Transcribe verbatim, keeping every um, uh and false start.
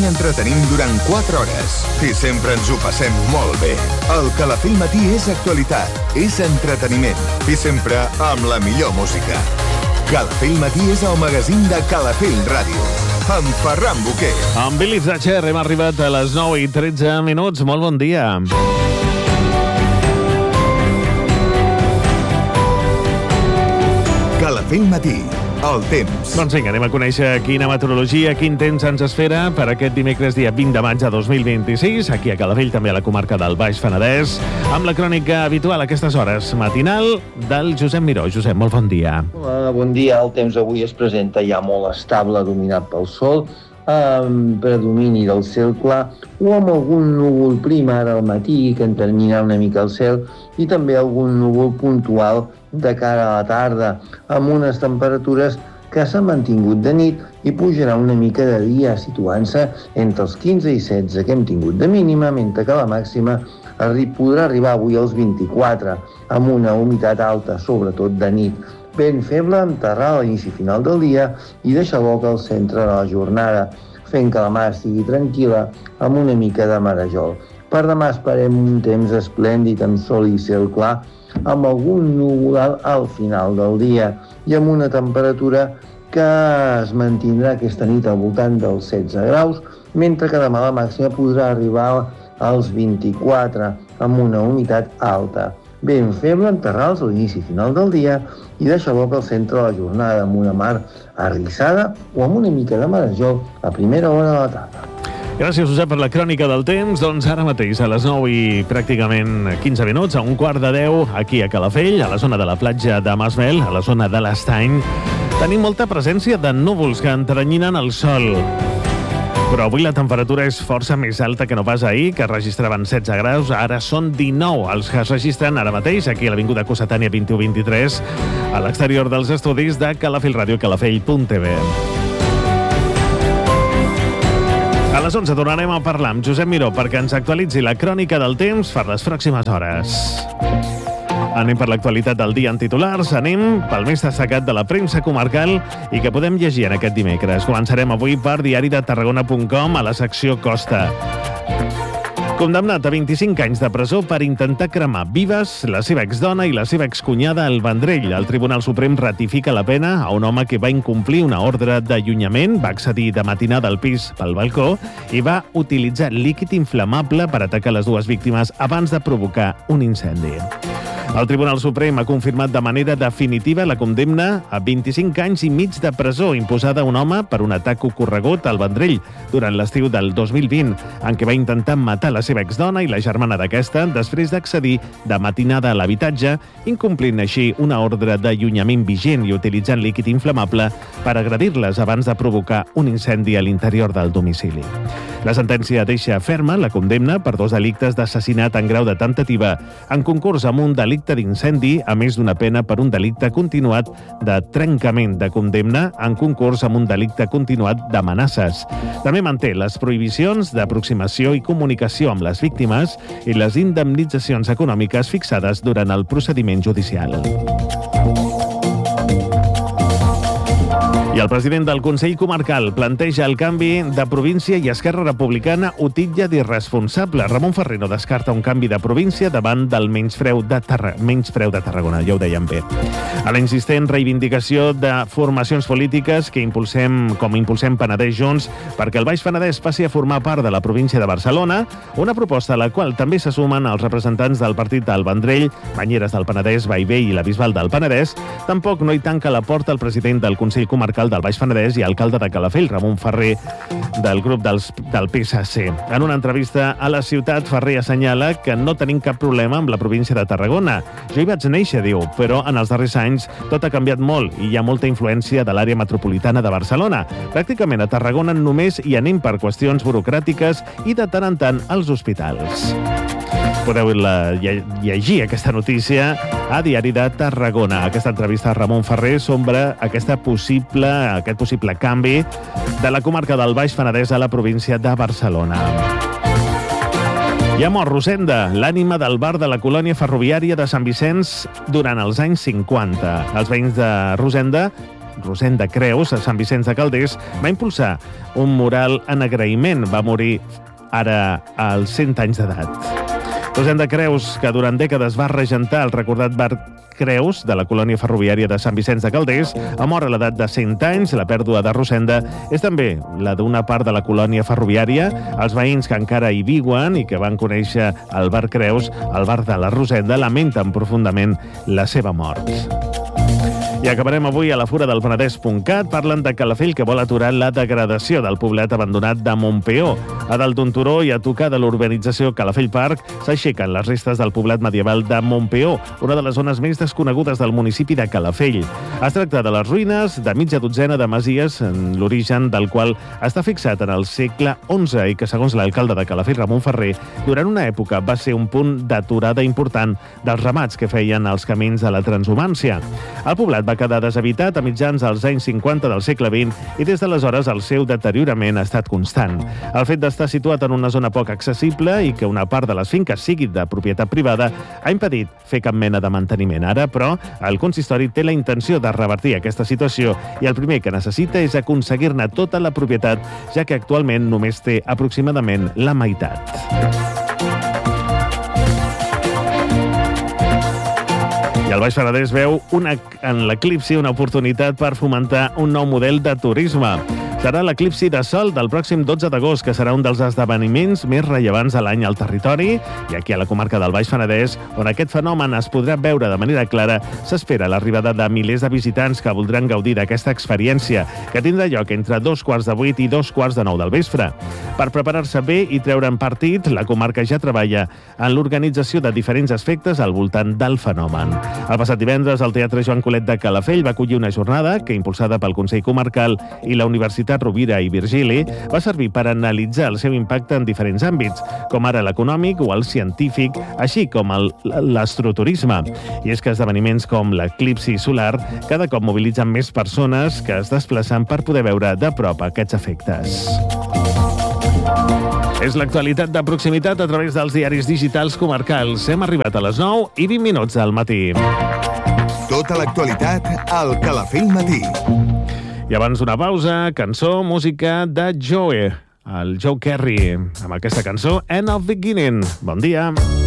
entretenim durant quatre hores i sempre ens ho passem molt bé. El Calafell Matí és actualitat, és entreteniment i sempre amb la millor música. Calafell Matí és el magazín de Calafell Ràdio, amb Ferran Boquer. Amb Billy Thatcher hem arribat a les nou i tretze minuts. Molt bon dia. Calafell Matí, el temps. Doncs vinga, anem a conèixer quina meteorologia, quin temps ens espera per aquest dimecres dia vint de maig de dos mil vint-i-sis, aquí a Calafell, també a la comarca del Baix Penedès, amb la crònica habitual a aquestes hores, matinal del Josep Miró. Josep, molt bon dia. Hola, bon dia. El temps avui es presenta ja molt estable, dominat pel sol, amb predomini del cel clar o amb algun núvol prim ara al matí que en termina una mica el cel i també algun núvol puntual de cara a la tarda, amb unes temperatures que s'han mantingut de nit i pujarà una mica de dia, situant-se entre els quinze i setze que hem tingut de mínima, mentre que la màxima arri- podrà arribar avui als vint-i-quatre, amb una humitat alta, sobretot de nit. Vent feble amb terral a l'inici final del dia i deixa boca al centre de la jornada, fent que la mar estigui tranquil·la amb una mica de marejol. Per demà esperem un temps esplèndid amb sol i cel clar, amb algun núvol al final del dia i amb una temperatura que es mantindrà aquesta nit al voltant dels setze graus, mentre que demà la màxima podrà arribar als vint-i-quatre amb una humitat alta. Vent feble amb terrals a l'inici final del dia i deixa boca al centre de la jornada amb una mar arrissada o amb una mica de marejol a primera hora de la tarda. Gràcies, Josep, per la crònica del temps. Doncs ara mateix, a les nou i pràcticament quinze minuts, a un quart de deu, aquí a Calafell, a la zona de la platja de Masmel, a la zona de l'Estany, tenim molta presència de núvols que entrenyinen el sol. Però avui la temperatura és força més alta que no pas ahir, que registraven setze graus, ara són dinou els que es registren ara mateix, aquí a l'Avinguda Cossetània vint-i-u vint-i-tres, a l'exterior dels estudis de Calafell Ràdio, calafell punt t v. A les onze tornarem a parlar amb Josep Miró perquè ens actualitzi la crònica del temps per les pròximes hores. Anem per l'actualitat del dia en titulars, anem pel més destacat de la premsa comarcal i que podem llegir en aquest dimecres. Començarem avui per diari de tarragona punt com a la secció Costa. Condemnat a vint-i-cinc anys de presó per intentar cremar vives la seva exdona i la seva excunyada al Vendrell. El Tribunal Suprem ratifica la pena a un home que va incomplir una ordre d'allunyament, va accedir de matinada al pis pel balcó i va utilitzar líquid inflamable per atacar les dues víctimes abans de provocar un incendi. El Tribunal Suprem ha confirmat de manera definitiva la condemna a vint-i-cinc anys i mig de presó imposada a un home per un atac ocorregut al Vendrell durant l'estiu del dos mil vint, en què va intentar matar la seva exdona i la germana d'aquesta després d'accedir de matinada a l'habitatge, incomplint així una ordre d'allunyament vigent i utilitzant líquid inflamable per agredir-les abans de provocar un incendi a l'interior del domicili. La sentència deixa ferma la condemna per dos delictes d'assassinat en grau de temptativa en concurs amb un delicte d'incendi, a més d'una pena per un delicte continuat de trencament de condemna en concurs amb un delicte continuat d'amenaces. També manté les prohibicions d'aproximació i comunicació amb les víctimes i les indemnitzacions econòmiques fixades durant el procediment judicial. I el president del Consell Comarcal planteja el canvi de província i Esquerra Republicana ho titlla d'irresponsable. Ramon Ferrer no descarta un canvi de província davant del menyspreu de, Tarra... menyspreu de Tarragona, ja ho dèiem bé. A la insistent reivindicació de formacions polítiques que impulsem, com impulsem Penedès Junts perquè el Baix Penedès passi a formar part de la província de Barcelona, una proposta a la qual també se sumen els representants del partit del Vendrell, Banyeres del Penedès, Bellvei i la Bisbal del Penedès, tampoc no hi tanca la porta el president del Consell Comarcal del Baix Penedès i alcalde de Calafell, Ramon Ferrer, del grup dels, del P S C. En una entrevista a la ciutat, Ferrer assenyala que no tenim cap problema amb la província de Tarragona. Jo hi vaig néixer, diu, però en els darrers anys tot ha canviat molt i hi ha molta influència de l'àrea metropolitana de Barcelona. Pràcticament a Tarragona només hi anem per qüestions burocràtiques i de tant en tant als hospitals. Podeu la, llegir aquesta notícia a Diari de Tarragona. Aquesta entrevista a Ramon Ferrer sobre aquesta possible, aquest possible canvi de la comarca del Baix Penedès a la província de Barcelona. I ha mort Rosenda, l'ànima del bar de la colònia ferroviària de Sant Vicenç durant els anys cinquanta. Els veïns de Rosenda Rosenda Creus, a Sant Vicenç de Calders, va impulsar un mural en agraïment. Va morir ara als cent anys d'edat. Rosenda Creus, que durant dècades va regentar el recordat bar Creus, de la colònia ferroviària de Sant Vicenç de Calders, ha mort a l'edat de cent anys. La pèrdua de Rosenda és també la d'una part de la colònia ferroviària. Els veïns que encara hi viuen i que van conèixer el bar Creus, el bar de la Rosenda, lamenten profundament la seva mort. I acabarem avui a la Fura del Penedès punt cat. Parlen de Calafell, que vol aturar la degradació del poblet abandonat de Montpeó. A dalt d'un turó i a tocar de l'urbanització Calafell Park s'aixequen les restes del poblet medieval de Montpeó, una de les zones més desconegudes del municipi de Calafell. Es tracta de les ruïnes de mitja dotzena de masies, en l'origen del qual està fixat en el segle onze i que, segons l'alcalde de Calafell, Ramon Ferrer, durant una època va ser un punt d'aturada important dels ramats que feien els camins a la transhumància. El poblet va quedar deshabitat a mitjans als anys cinquanta del segle vint i des d'aleshores el seu deteriorament ha estat constant. El fet d'estar situat en una zona poc accessible i que una part de les finques sigui de propietat privada ha impedit fer cap mena de manteniment. Ara, però, el consistori té la intenció de revertir aquesta situació i el primer que necessita és aconseguir-ne tota la propietat, ja que actualment només té aproximadament la meitat. I el Baix Penedès veu una, en l'eclipsi una oportunitat per fomentar un nou model de turisme. Serà l'eclipsi de sol del pròxim dotze d'agost, que serà un dels esdeveniments més rellevants de l'any al territori, i aquí a la comarca del Baix Penedès, on aquest fenomen es podrà veure de manera clara, s'espera l'arribada de milers de visitants que voldran gaudir d'aquesta experiència, que tindrà lloc entre dos quarts de vuit i dos quarts de nou del vespre. Per preparar-se bé i treure'n partit, la comarca ja treballa en l'organització de diferents aspectes al voltant del fenomen. El passat divendres, el Teatre Joan Colet de Calafell va acollir una jornada que, impulsada pel Consell Comarcal i la Universitat Rovira i Virgili, va servir per analitzar el seu impacte en diferents àmbits, com ara l'econòmic o el científic, així com l'astroturisme. I és que esdeveniments com l'eclipsi solar cada cop mobilitzen més persones que es desplacen per poder veure de prop aquests efectes. És l'actualitat de proximitat a través dels diaris digitals comarcals. Hem arribat a les nou i vint minuts del matí. Tota l'actualitat al Calafell Matí. I abans d'una pausa, cançó, música de Joe, el Joe Kerry, amb aquesta cançó, End of Beginning. Bon dia.